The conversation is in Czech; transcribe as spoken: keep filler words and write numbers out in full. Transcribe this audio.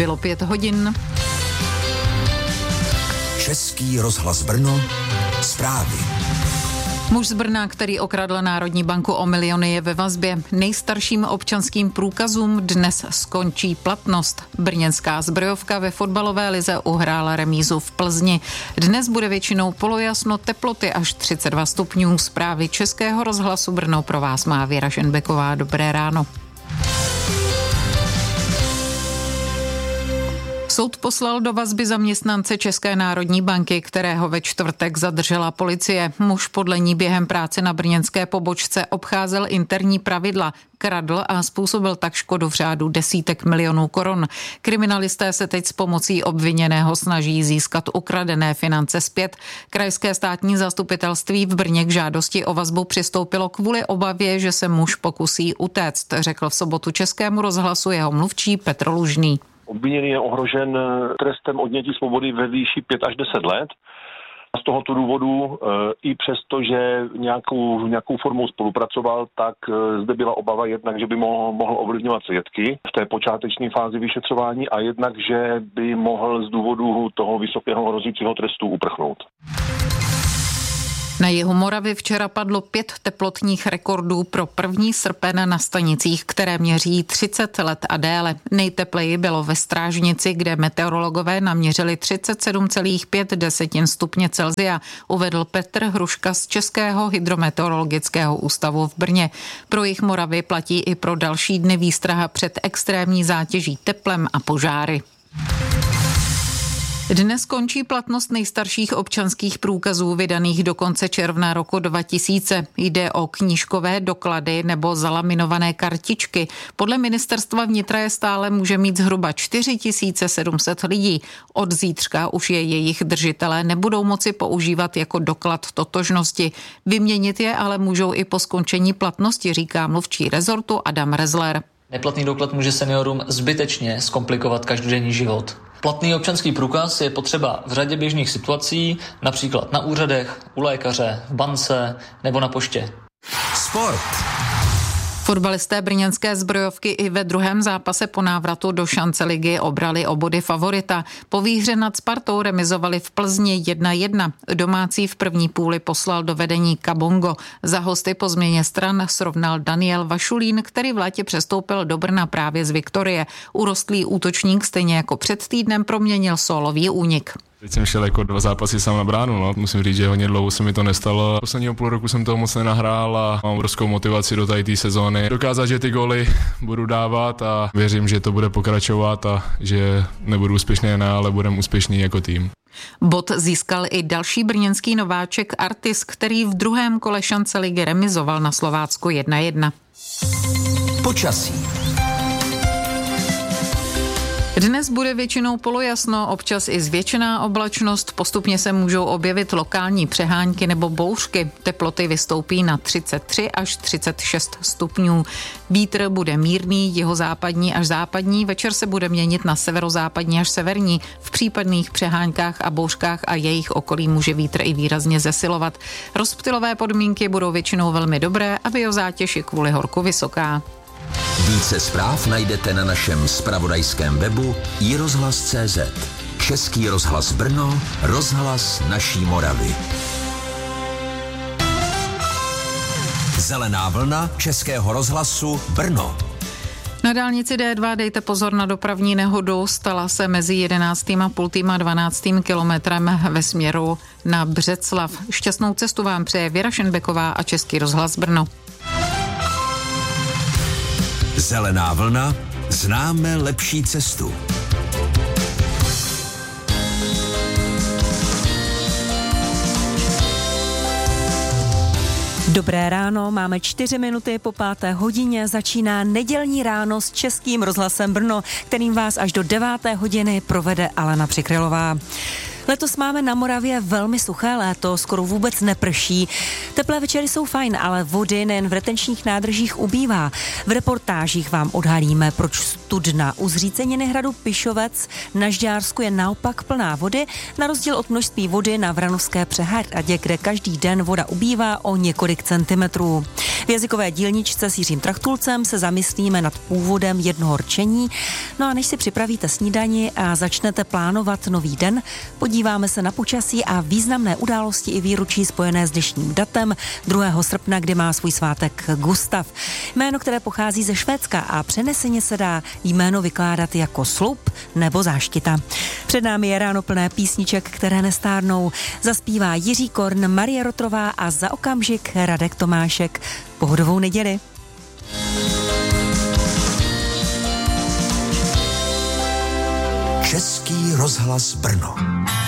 Bylo pět hodin. Český rozhlas Brno, zprávy. Muž z Brna, který okradl Národní banku o miliony, je ve vazbě. Nejstarším občanským průkazům dnes skončí platnost. Brněnská zbrojovka ve fotbalové lize uhrála remízu v Plzni. Dnes bude většinou polojasno, teploty až třicet dva stupňů. Zprávy Českého rozhlasu Brno pro vás má Věra Šenbeková. Dobré ráno. Soud poslal do vazby zaměstnance České národní banky, kterého ve čtvrtek zadržela policie. Muž podle ní během práce na brněnské pobočce obcházel interní pravidla, kradl a způsobil tak škodu v řádu desítek milionů korun. Kriminalisté se teď s pomocí obviněného snaží získat ukradené finance zpět. Krajské státní zastupitelství v Brně k žádosti o vazbu přistoupilo kvůli obavě, že se muž pokusí utéct, řekl v sobotu Českému rozhlasu jeho mluvčí Petr Lužný. Obviněný je ohrožen trestem odnětí svobody ve výši pět až deset let. Z tohoto důvodu i přesto, že nějakou, nějakou formou spolupracoval, tak zde byla obava jednak, že by mohl, mohl ovlivňovat svědky v té počáteční fázi vyšetřování a jednak, že by mohl z důvodu toho vysokého hrozícího trestu uprchnout. Na jihu Moravy včera padlo pět teplotních rekordů pro první srpen na stanicích, které měří třicet let a déle. Nejtepleji bylo ve Strážnici, kde meteorologové naměřili třicet sedm celá pět desetin stupně Celsia, uvedl Petr Hruška z Českého hydrometeorologického ústavu v Brně. Pro jih Moravy platí i pro další dny výstraha před extrémní zátěží teplem a požáry. Dnes končí platnost nejstarších občanských průkazů vydaných do konce června roku dva tisíce. Jde o knížkové doklady nebo zalaminované kartičky. Podle ministerstva vnitra je stále může mít zhruba čtyři tisíce sedm set lidí. Od zítřka už je jejich držitelé nebudou moci používat jako doklad totožnosti. Vyměnit je ale můžou i po skončení platnosti, říká mluvčí rezortu Adam Rezler. Neplatný doklad může seniorům zbytečně zkomplikovat každodenní život. Platný občanský průkaz je potřeba v řadě běžných situací, například na úřadech, u lékaře, v bance nebo na poště. Sport. Fotbalisté brněnské zbrojovky i ve druhém zápase po návratu do šance ligy obrali o body favorita. Po výhře nad Spartou remizovali v Plzni jedna jedna. Domácí v první půli poslal do vedení Kabongo. Za hosty po změně stran srovnal Daniel Vašulín, který v létě přestoupil do Brna právě z Viktorie. Urostlý útočník stejně jako před týdnem proměnil sólový únik. Teď jsem šel jako dva zápasy sám na bránu, no. Musím říct, že hodně dlouho se mi to nestalo. Posledního půl roku jsem toho moc nenahrál a mám obrovskou motivaci do tady té sezóny. Dokázat, že ty góly budu dávat a věřím, že to bude pokračovat a že nebudu úspěšný jen já, ale budeme úspěšný jako tým. Bod získal i další brněnský nováček Artis, který v druhém kole šance ligy remizoval na Slovácku jedna jedna. Počasí. Dnes bude většinou polojasno, občas i zvětšená oblačnost, postupně se můžou objevit lokální přehánky nebo bouřky. Teploty vystoupí na třicet tři až třicet šest stupňů. Vítr bude mírný, jihozápadní až západní, večer se bude měnit na severozápadní až severní. V případných přeháňkách a bouřkách a jejich okolí může vítr i výrazně zesilovat. Rozptylové podmínky budou většinou velmi dobré a biozátěž je kvůli horku vysoká. Více zpráv najdete na našem zpravodajském webu i rozhlas tečka cé zet. Český rozhlas Brno, rozhlas naší Moravy. Zelená vlna Českého rozhlasu Brno. Na dálnici D dva dejte pozor na dopravní nehodu, stala se mezi jedenáctým a půl a dvanáctým kilometrem ve směru na Břeclav. Šťastnou cestu vám přeje Věra Šenbeková a Český rozhlas Brno. Zelená vlna, známe lepší cestu. Dobré ráno, máme čtyři minuty po páté hodině, začíná nedělní ráno s Českým rozhlasem Brno, kterým vás až do deváté hodiny provede Alena Přikrylová. Letos máme na Moravě velmi suché léto, skoro vůbec neprší. Teplé večery jsou fajn, ale vody nejen v retenčních nádržích ubývá. V reportážích vám odhalíme, proč studna u zříceniny hradu Pišovec na Žďársku je naopak plná vody, na rozdíl od množství vody na Vranovské přehradě, kde každý den voda ubývá o několik centimetrů. V jazykové dílničce s Jiřím Trachtulcem se zamyslíme nad původem jednoho rčení. No a než si připravíte snídani a začnete plánovat nový den, podíváme se na počasí a významné události i výročí spojené s dnešním datem druhého srpna, kdy má svůj svátek Gustav. Jméno, které pochází ze Švédska a přeneseně se dá jméno vykládat jako sloup nebo záštita. Před námi je ráno plné písniček, které nestárnou. Zaspívá Jiří Korn, Marie Rotrová a za okamžik Radek Tomášek. Pohodovou neděli. Český rozhlas Brno.